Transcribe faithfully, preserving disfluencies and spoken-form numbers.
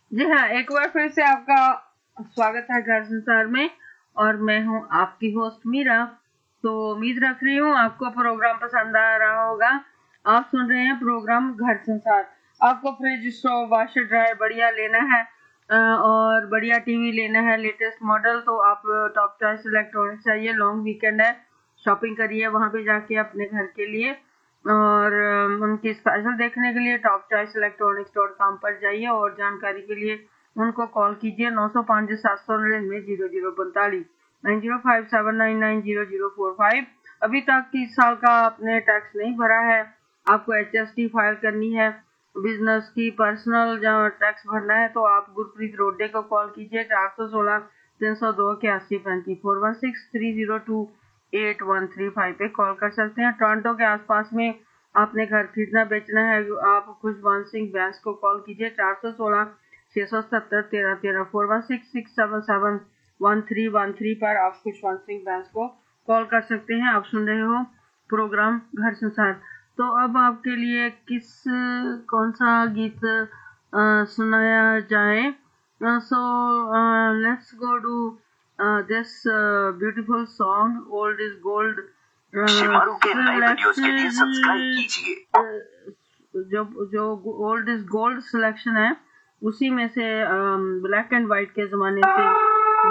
जी हाँ, एक बार फिर से आपका स्वागत है घर संसार में। और मैं हूँ आपकी होस्ट मीरा। तो उम्मीद रख रही हूँ आपको प्रोग्राम पसंद आ रहा होगा। आप सुन रहे हैं प्रोग्राम घर संसार। आपको फ्रिज, स्टोव, वाशर, ड्रायर बढ़िया लेना है अ, और बढ़िया टीवी लेना है लेटेस्ट मॉडल, तो आप टॉप चॉइस इलेक्ट्रॉनिक्स चाहिए। लॉन्ग वीकेंड है, शॉपिंग करिए वहां पे जाके अपने घर के लिए। और अम, उनकी स्पेशल देखने के लिए top choice electronics dot com पर जाइए और जानकारी के लिए उनको कॉल कीजिए नौ सौ पाँच सात सौ नड़िन्नवे जीरो जीरो पैंतालीस nine zero five seven nine nine zero zero four five. अभी तक इस साल का आपने टैक्स नहीं भरा है, आपको एच एस टी फाइल करनी है, बिजनेस की पर्सनल जहाँ टैक्स भरना है, तो आप गुरप्रीत रोडे को कॉल कीजिए चार सौ सोलह तीन सौ दो इक्यासी पैंतीस four one six three zero to eight one three five पे कॉल कर सकते हैं। टोरंटो के आसपास में आपने घर खरीदना बेचना है, आप खुशवंत सिंह बैंस को कॉल कीजिए चार सौ सोलह छह सौ सत्तर तेरह तेरह four one six six seven seven one three one three पर आप खुशवंत सिंह बैंस को कॉल कर सकते हैं। आप सुन रहे हो प्रोग्राम घर संसार। तो अब आपके लिए किस कौन सा गीत अ, सुनाया जाए? So let's go to this beautiful song old is gold. Shemaroo के नए वीडियोस के लिए सब्सक्राइब कीजिए। जो जो ओल्ड इज गोल्ड सिलेक्शन है, उसी में से ब्लैक एंड व्हाइट के जमाने से